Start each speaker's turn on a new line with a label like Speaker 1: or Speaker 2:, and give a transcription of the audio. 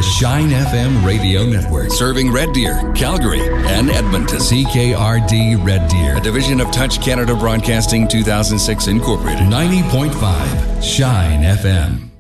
Speaker 1: the Shine FM radio network.
Speaker 2: Serving Red Deer, Calgary, and Edmonton.
Speaker 1: CKRD Red Deer.
Speaker 2: A division of Touch Canada Broadcasting 2006 Incorporated.
Speaker 1: 90.5 Shine FM.